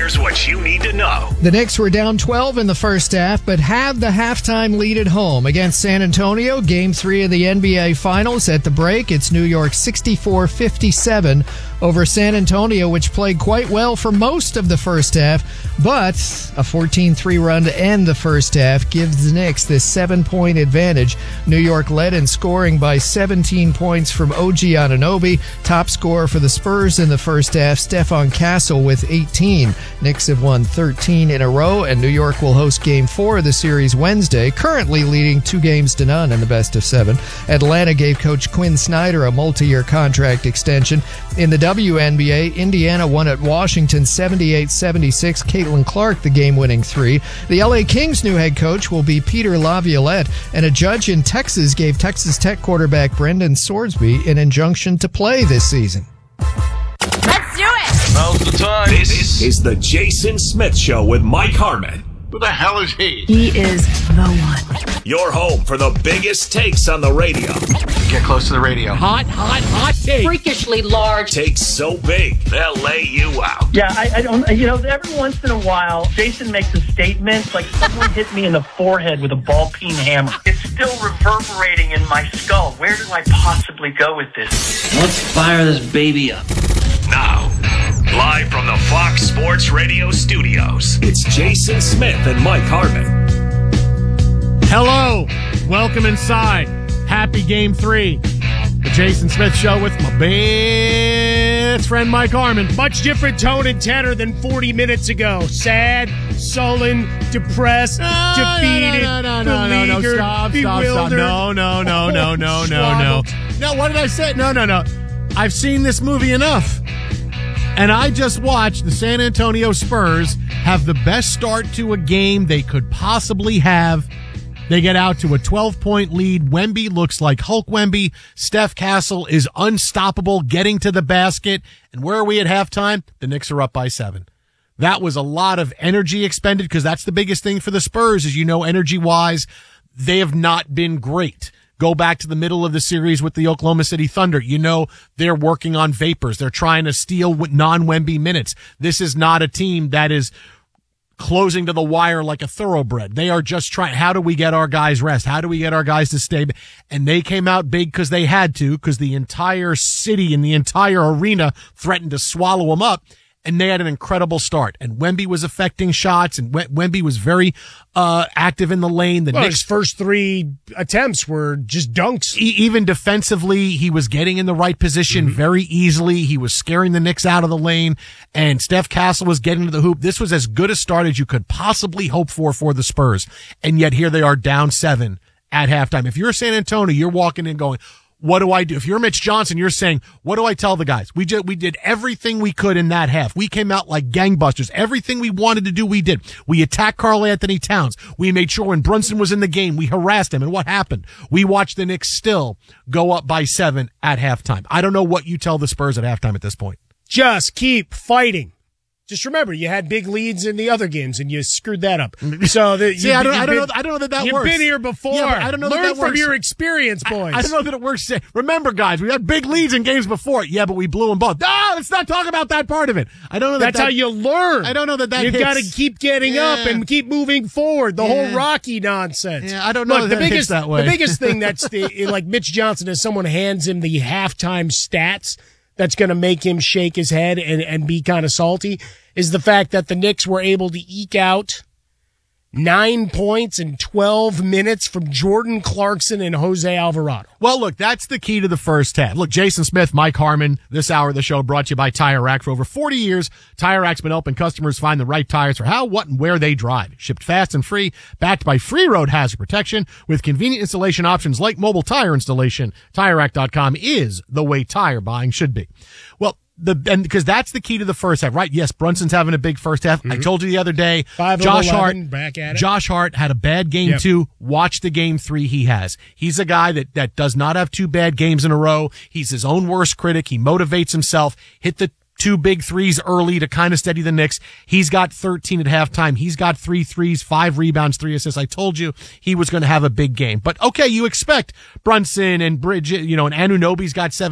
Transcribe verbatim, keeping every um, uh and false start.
Here's what you need to know. The Knicks were down twelve in the first half, but have the halftime lead at home against San Antonio. Game three of the N B A Finals. At the break, it's New York sixty-four fifty-seven over San Antonio, which played quite well for most of the first half, but a fourteen three run to end the first half gives the Knicks this seven-point advantage. New York led in scoring by seventeen points from O G Anunoby. Top scorer for the Spurs in the first half, Stephon Castle with eighteen. Knicks have won thirteen in a row, and New York will host Game four of the series Wednesday, currently leading two games to none in the best of seven. Atlanta gave Coach Quinn Snyder a multi-year contract extension. In the W N B A, Indiana won at Washington seventy-eight seventy-six. Caitlin Clark, the game-winning three. The L A Kings' new head coach will be Peter Laviolette, and a judge in Texas gave Texas Tech quarterback Brendan Sorsby an injunction to play this season. Let's do it! Now's the time. This is the Jason Smith Show with Mike Harmon. Who the hell is he? He is the one. Your home for the biggest takes on the radio. Get close to the radio. Hot, hot, hot take. Freakishly large. Takes so big, they'll lay you out. Yeah, I, I don't, you know, every once in a while, Jason makes a statement like someone hit me in the forehead with a ball-peen hammer. It's still reverberating in my skull. Where do I possibly go with this? Let's fire this baby up. Now, live from the Fox Sports Radio studios, it's Jason Smith and Mike Harmon. Hello. Welcome inside. Happy Game three. The Jason Smith Show with my best friend Mike Harmon. Much different tone and tenor than forty minutes ago. Sad, sullen, depressed, no, defeated, no, no, no, no, no, beleaguered, no, stop, stop, stop. bewildered. No, no, no, no, no, no, no. No, what did I say? No, no, no. I've seen this movie enough. And I just watched the San Antonio Spurs have the best start to a game they could possibly have. They get out to a twelve-point lead. Wemby looks like Hulk Wemby. Steph Castle is unstoppable getting to the basket. And where are we at halftime? The Knicks are up by seven. That was a lot of energy expended because that's the biggest thing for the Spurs, as you know, energy-wise. They have not been great. Go back to the middle of the series with the Oklahoma City Thunder. You know, they're working on vapors. They're trying to steal non-Wemby minutes. This is not a team that is closing to the wire like a thoroughbred. They are just trying, how do we get our guys rest? How do we get our guys to stay? And they came out big because they had to, because the entire city and the entire arena threatened to swallow them up. And they had an incredible start. And Wemby was affecting shots, and Wemby was very uh active in the lane. The well, Knicks, his first three attempts were just dunks. E- even defensively, he was getting in the right position mm-hmm. very easily. He was scaring the Knicks out of the lane, and Steph Castle was getting to the hoop. This was as good a start as you could possibly hope for for the Spurs. And yet here they are down seven at halftime. If you're San Antonio, you're walking in going, what do I do? If you're Mitch Johnson, you're saying, what do I tell the guys? We did, we did everything we could in that half. We came out like gangbusters. Everything we wanted to do, we did. We attacked Karl Anthony Towns. We made sure when Brunson was in the game, we harassed him. And what happened? We watched the Knicks still go up by seven at halftime. I don't know what you tell the Spurs at halftime at this point. Just keep fighting. Just remember, you had big leads in the other games, and you screwed that up. So the, See, you, I don't, I don't been, know. I don't know that that you've works. You've been here before. Yeah, but I don't know Learn that that from works. your experience, boys. I, I don't know that it works. Remember, guys, we had big leads in games before. Yeah, but we blew them both. Ah, let's not talk about that part of it. I don't know that That's that, how you learn. I don't know that that You've got to keep getting yeah. up and keep moving forward. The yeah. whole Rocky nonsense. Yeah, I don't know Look, that the that biggest, that way. The biggest thing that's the, like Mitch Johnson, as someone hands him the halftime stats that's going to make him shake his head and, and be kind of salty, is the fact that the Knicks were able to eke out nine points in twelve minutes from Jordan Clarkson and Jose Alvarado. Well, look, that's the key to the first half. Look, Jason Smith, Mike Harmon, this hour of the show brought to you by Tire Rack. For over forty years, Tire Rack's been helping customers find the right tires for how, what, and where they drive. Shipped fast and free, backed by free road hazard protection with convenient installation options like mobile tire installation. Tire Rack dot com is the way tire buying should be. Well, The, and because that's the key to the first half, right? Yes, Brunson's having a big first half. Mm-hmm. I told you the other day, Five Josh eleven, Hart, back at it. Josh Hart had a bad game Yep. two. Watch the game three he has. He's a guy that, that does not have two bad games in a row. He's his own worst critic. He motivates himself. Hit the two big threes early to kind of steady the Knicks. He's got thirteen at halftime. He's got three threes, five rebounds, three assists. I told you he was going to have a big game. But okay, you expect Brunson and Bridget, you know, and Anunoby's got seven.